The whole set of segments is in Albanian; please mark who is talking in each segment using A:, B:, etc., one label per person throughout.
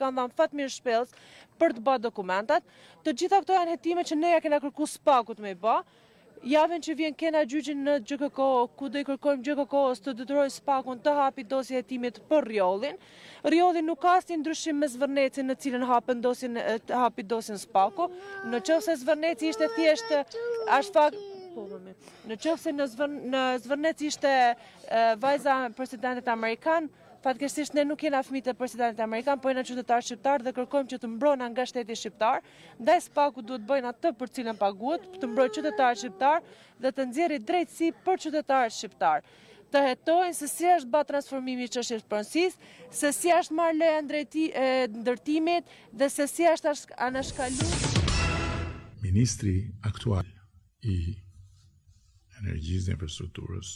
A: kanë dhënë fatmirë shpellës për të bërë dokumentat. Të gjitha këto janë hetime që ne ja kena kërkuar SPAK-ut me i bë. Javën që vjen kena gjyqin në GKK, ku do i kërkojmë GKK-s të detyrojë SPAK-un të hapi dosje hetimit për Rjollin. Rjolli nuk ka asnjë ndryshim me Zvërnecin në cilën hapi dosjen SPAK-u. Nëse Zvërneci ishte thjesht në qoftë në Zvërnec ishte vajza e presidentit amerikan, fatkeqësisht ne nuk jena fëmijë të presidentit amerikan, po jena qytetarë shqiptar dhe kërkojmë që të mbrojna nga shteti shqiptar. Ndaj SPAK-u duhet bëjnë atë për cilën paguhet, të mbrojë qytetarët shqiptar dhe të nxjerrë drejtësi për qytetarët shqiptar. Të hetojnë se si është bërë transformimi i çështjes pronësisë, se si është marrë leja ndërtimit dhe se si është anashkaluar.
B: Ministri aktual i Energjisë dhe Infrastrukturës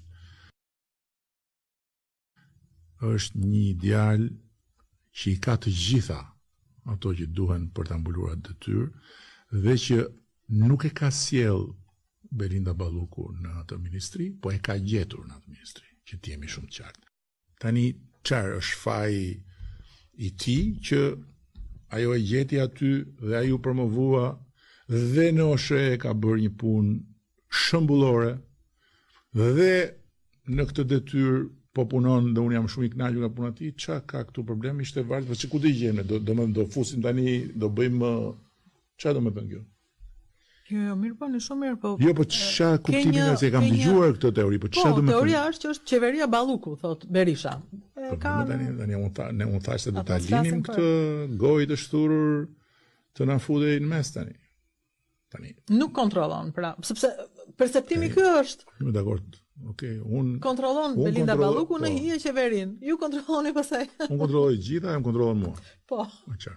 B: është një djalë që i ka të gjitha ato që duhen për ta mbuluar atë detyrë dhe që nuk e ka sjell Belinda Balluku në atë ministri, po e ka gjetur në atë ministri, që të jemi shumë të qartë. Tani çfarë është faji i tij që ajo e gjeti aty dhe ai u promovua dhe në OSHE ka bërë një punë shembullore dhe në këtë detyrë po punon dhe unë jam shumë i kënaqur nga puna e tij. Ç'a ka këtu problem? Ishte valë, po ku do i gjejmë? Do fusim tani, do bëjmë ç'a do më thënë kjo?
C: Jo, mirë po, në shumë mirë po.
B: Jo, po ç'a kuptimi nga se kam dëgjuar këtë teori, po ç'a do më thënë?
C: Teoria është që është qeveria Balluku, thot Berisha.
B: Ne unë thashë se do ta linim këtë gojë të shturur të na futej në mes tani.
C: Nuk kontrollon, pra, sepse perceptimi ky është.
B: Jam dakord. Okej, unë
C: kontrollon Belinda Balluku në hije qeverinë. Ju kontrolloni pastaj.
B: Unë kontrolloj gjitha, jam kontrollon mua.
C: Po.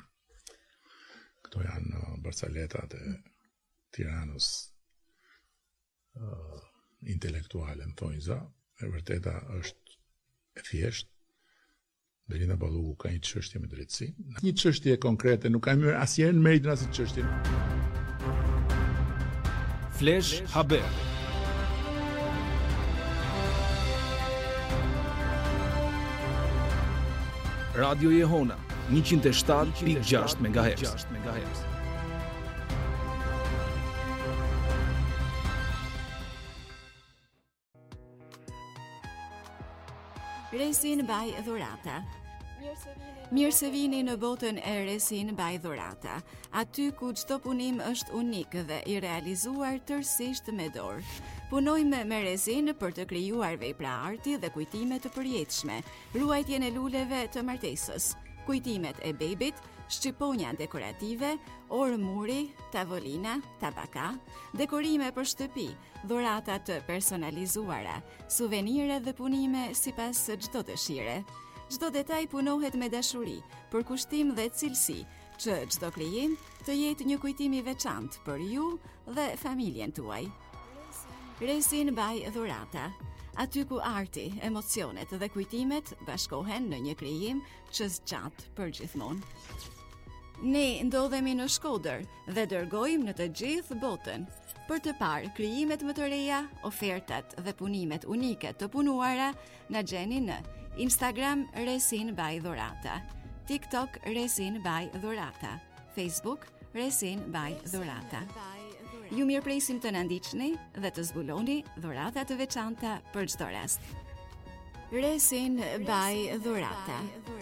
B: Këto janë barcaletat e Tiranës intelektuale, më thonjë za. E vërteta është e thjeshtë. Belinda Balluku ka një çështje me drejtësi. Një çështje konkrete, nuk ka mërë asnjëherë në meritën asnjë çështje.
D: Flash Haber. Radio Jehona 107.6 MHz.
E: Resin by Dhurata. Mirë se vini në botën e Resin by Dhurata, aty ku çdo punim është unik dhe i realizuar tërësisht me dorë. Punojmë me resin për të krijuar vepra arti dhe kujtime të përjetshme, ruajtjen e luleve të martesës, kujtimet e bebit, shqiponja dekorative, orë muri, tavolina, tabaka, dekorime për shtëpi, dhurata të personalizuara, suvenire dhe punime sipas çdo dëshire. Çdo detaj punohet me dashuri, për kushtim dhe cilësi, që çdo krijim të jetë një kujtim i veçantë për ju dhe familjen tuaj. Resin by Dhurata, aty ku arti, emocionet dhe kujtimet bashkohen në një krijim që zgjat përgjithmonë. Ne ndodhemi në Shkodër dhe dërgojmë në të gjithë botën. Për të parë krijimet më të reja, ofertat dhe punimet unike të punuara, na gjeni në Instagram Resin by Dhurata, TikTok Resin by Dhurata, Facebook Resin by Dhurata. Ju mirëpresim të na ndiqni dhe të zbuloni dhurata të veçanta për çdo rast. Resin by Dhurata.